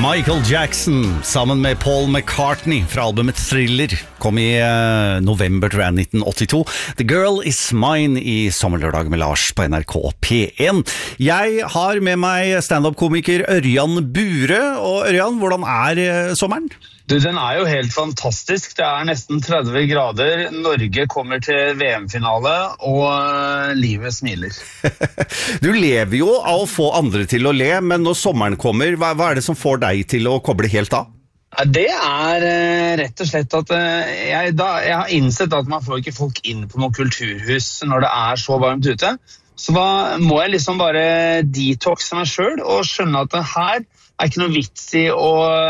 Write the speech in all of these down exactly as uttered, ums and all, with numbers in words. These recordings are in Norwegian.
Michael Jackson sammen med Paul McCartney fra albumet Thriller kom i uh, november tror jeg, nitten åttito. The Girl Is Mine i Sommerlørdag med Lars på N R K P en. Jeg har med meg stand-up-komiker Ørjan Bure. Og Ørjan, hvordan er uh, sommeren? Du, den er jo helt fantastisk. Det er nesten tretti grader. Norge kommer til V M-finale, og uh, livet smiler. Du lever jo av å få andre til å le, men når sommeren kommer, hva, hva er det som får deg til å koble helt av? Det er uh, rett og slett at uh, jeg, da, jeg har innsett at man får ikke folk inn på noe kulturhus når det er så varmt ute. Så da må jeg liksom bare detoxe meg selv og skjønne at det her er ikke noe vits i å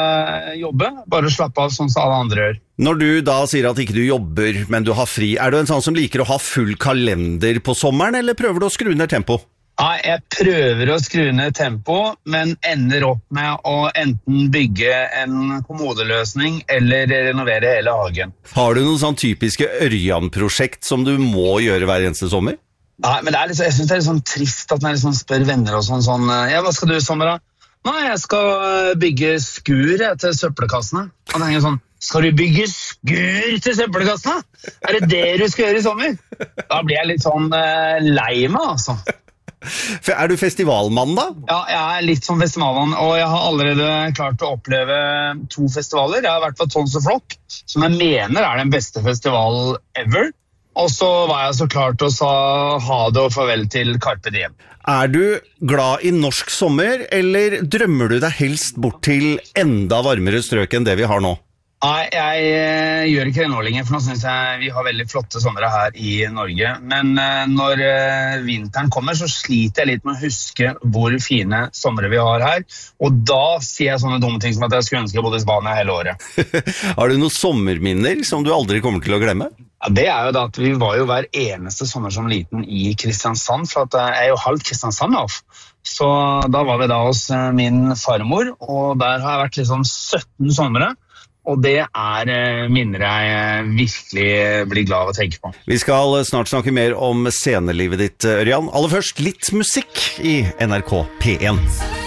jobbe, bare slappe av sånn som alle andre gjør. Når du da sier at ikke du jobber, men du har fri, er du en sånn som liker å ha full kalender på sommeren, eller prøver du å skru ned tempo? Nei, jeg prøver å skru ned tempo, men ender opp med å enten bygge en kommodeløsning eller renovere hele hagen. Har du noen sånn typiske Ørjan-prosjekt som du må gjøre hver eneste sommer? Nei, men det er litt, jeg synes det er litt sånn trist at man liksom spør venner og sånn, sånn, ja, hva skal du i sommer da? Nei, jeg skal bygge skur til søppelkassene. Og det er sånn, skal du bygge skur til søppelkassene? Er det det du skal gjøre i sommer? Da blir jeg litt sånn uh, lei meg, altså. Er du festivalmann da? Ja, jeg er litt sånn festivalmann, og jeg har allerede klart å oppleve to festivaler. Jeg har vært på Tons of Rock, som jeg mener er den beste festival ever. Og så var jeg så klart å sa ha det og farvel til Carpe Diem. Er du glad i norsk sommer, eller drømmer du deg helst bort til enda varmere strøk enn det vi har nå? Nei, jeg uh, gjør ikke det nå lenger, for nå synes jeg vi har veldig flotte somre her i Norge. Men uh, når uh, vinteren kommer, så sliter jeg litt med å huske hvor fine somre vi har her. Og da sier jeg sånne dumme ting som at jeg skulle ønske jeg bodde i Spania hele året. Har du noen sommerminner som du aldri kommer til å glemme? Ja, det er jo da at vi var jo hver eneste sommer som liten i Kristiansand, for at jeg er jo halvt Kristiansand av. Så da var vi da hos min farmor, og der har jeg vært liksom sytten somre. Og det er minner jeg virkelig blir glad av å tenke på. Vi skal snart snakke mer om scenelivet ditt, Ørjan. Aller først litt musikk i N R K P en.